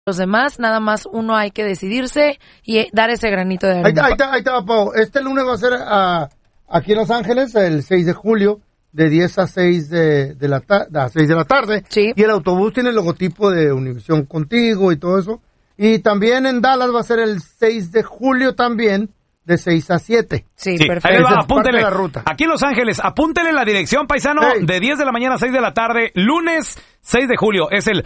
los demás, nada más uno hay que decidirse y dar ese granito de arena. Ahí está, Pau. Este lunes va a ser aquí en Los Ángeles, el 6 de julio, de 10 a 6 de la tarde. Sí. Y el autobús tiene el logotipo de Univisión Contigo y todo eso. Y también en Dallas va a ser el 6 de julio también, de 6 a 7. Sí, Ahí perfecto. va, apúntele. La ruta. Aquí en Los Ángeles, apúntele la dirección, paisano, de 10 de la mañana a 6 de la tarde, lunes 6 de julio. Es el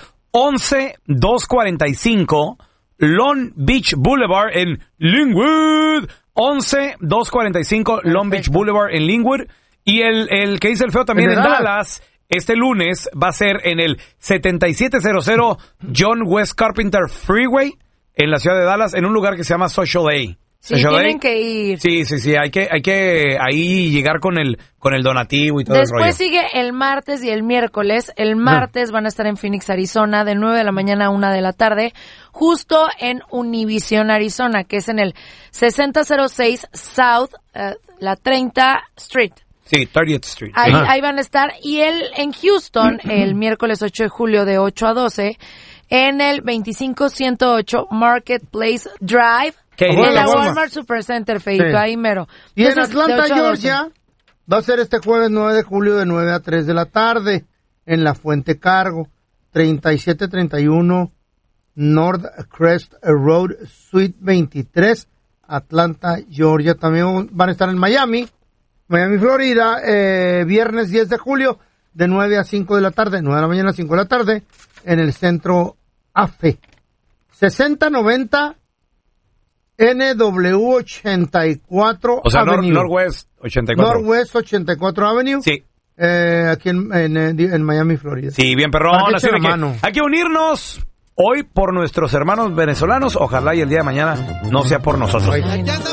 11245 Long Beach Boulevard en Linwood. 11245 Long Beach Boulevard en Linwood. Y el que dice el feo también en Dallas, este lunes va a ser en el 7700 John West Carpenter Freeway en la ciudad de Dallas, en un lugar que se llama Social A. Sí, tienen que ir. Sí, hay que ahí llegar con el donativo y todo el rollo. Después sigue el martes y el miércoles. El martes van a estar en Phoenix, Arizona, de 9 de la mañana a 1 de la tarde, justo en Univision, Arizona, que es en el 6006 South, la 30 Street. Sí, 30th Street. Ahí van a estar. Y en Houston, el miércoles 8 de julio, de 8 a 12, en el 25108 Marketplace Drive, en la Walmart Supercenter, Feito, sí. Ahí mero. Y entonces, en Atlanta, Georgia, va a ser este jueves 9 de julio de 9 a 3 de la tarde en la Fuente Cargo, 3731 North Crest Road, Suite 23, Atlanta, Georgia. También van a estar en Miami, Florida, viernes 10 de julio de 9 a 5 de la tarde, 9 de la mañana a 5 de la tarde, en el centro AFE. 6090 NW84 o sea, Avenue. Northwest 84. Northwest 84 Avenue. Sí. Aquí en Miami, Florida. Sí, bien perrón. Así de que hay que unirnos hoy por nuestros hermanos venezolanos. Ojalá y el día de mañana no sea por nosotros.